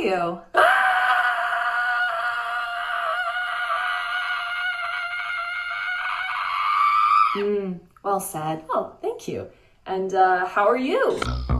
you? Well said. Oh, thank you. And how are you?